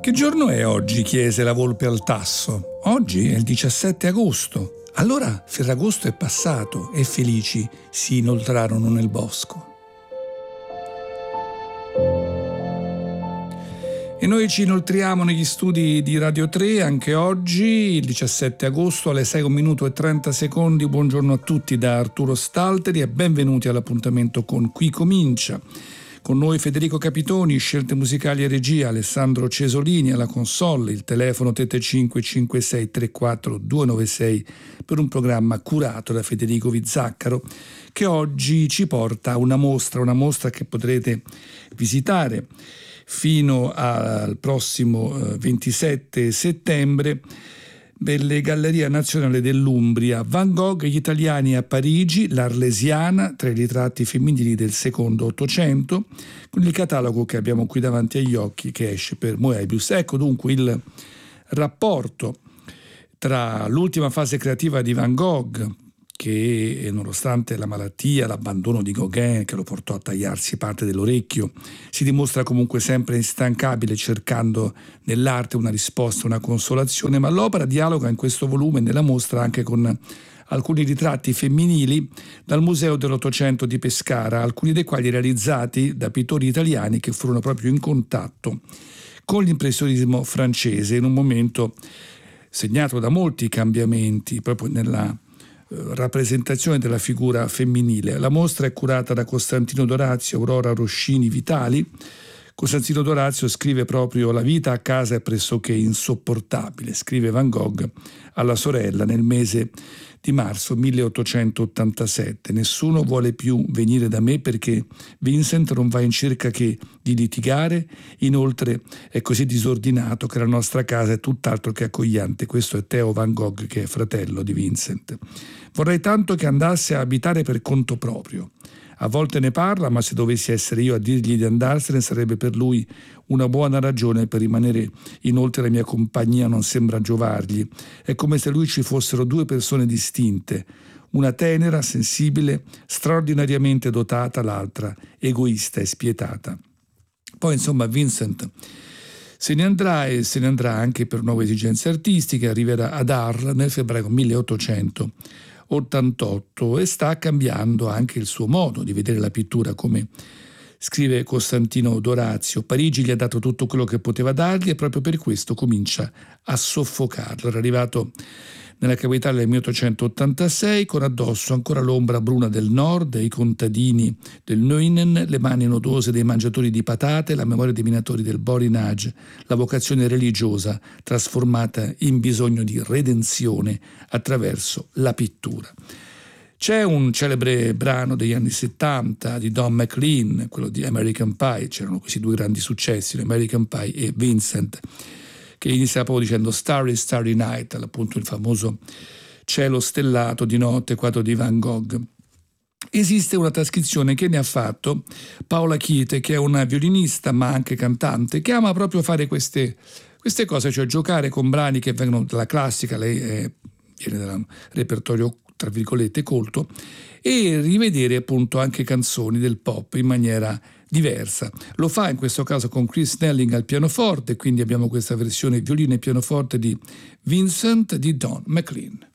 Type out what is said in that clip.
Che giorno è oggi? Chiese la volpe al tasso. Oggi è il 17 agosto. Allora Ferragosto è passato e felici si inoltrarono nel bosco. E noi ci inoltriamo negli studi di Radio 3 anche oggi, il 17 agosto alle 6:30. Buongiorno a tutti da Arturo Stalteri e benvenuti all'appuntamento con Qui Comincia. Con noi Federico Capitoni, scelte musicali e regia, Alessandro Cesolini alla console, il telefono 35 56 34 296 per un programma curato da Federico Vizzaccaro che oggi ci porta a una mostra che potrete visitare fino al prossimo 27 settembre delle Gallerie Nazionali dell'Umbria. Van Gogh, gli italiani a Parigi, l'Arlesiana, tra i ritratti femminili del secondo Ottocento, con il catalogo che abbiamo qui davanti agli occhi che esce per Moebius. Ecco dunque il rapporto tra l'ultima fase creativa di Van Gogh, che nonostante la malattia, l'abbandono di Gauguin che lo portò a tagliarsi parte dell'orecchio, si dimostra comunque sempre instancabile cercando nell'arte una risposta, una consolazione, ma l'opera dialoga in questo volume, nella mostra, anche con alcuni ritratti femminili dal Museo dell'Ottocento di Pescara, alcuni dei quali realizzati da pittori italiani che furono proprio in contatto con l'impressionismo francese in un momento segnato da molti cambiamenti proprio nella rappresentazione della figura femminile. La mostra è curata da Costantino Dorazio, Aurora Roscini Vitali. Costantino Dorazio scrive proprio: la vita a casa è pressoché insopportabile, scrive Van Gogh alla sorella nel mese di marzo 1887. Nessuno vuole più venire da me perché Vincent non va in cerca che di litigare, inoltre è così disordinato che la nostra casa è tutt'altro che accogliente. Questo è Theo Van Gogh, che è fratello di Vincent. Vorrei tanto che andasse a abitare per conto proprio. A volte ne parla, ma se dovessi essere io a dirgli di andarsene sarebbe per lui una buona ragione per rimanere. Inoltre la mia compagnia non sembra giovargli. È come se lui ci fossero due persone distinte, una tenera, sensibile, straordinariamente dotata, l'altra egoista e spietata. Poi insomma Vincent se ne andrà, e se ne andrà anche per nuove esigenze artistiche. Arriverà ad Arles nel febbraio 1888 e sta cambiando anche il suo modo di vedere la pittura, come scrive Costantino Dorazio. Parigi gli ha dato tutto quello che poteva dargli e proprio per questo comincia a soffocarlo. Era arrivato nella capitale nel 1886 con addosso ancora l'ombra bruna del nord, i contadini del Neuenen, le mani nodose dei mangiatori di patate, la memoria dei minatori del Borinage, la vocazione religiosa trasformata in bisogno di redenzione attraverso la pittura. C'è un celebre brano degli anni 70 di Don McLean, quello di American Pie. C'erano questi due grandi successi, American Pie e Vincent, che inizia proprio dicendo Starry Starry Night, appunto il famoso cielo stellato di notte, quadro di Van Gogh. Esiste una trascrizione che ne ha fatto Paola Chiete, che è una violinista ma anche cantante, che ama proprio fare queste cose, cioè giocare con brani che vengono dalla classica, lei viene dal repertorio tra virgolette colto, e rivedere appunto anche canzoni del pop in maniera diversa. Lo fa in questo caso con Chris Snelling al pianoforte, quindi abbiamo questa versione violino e pianoforte di Vincent di Don McLean.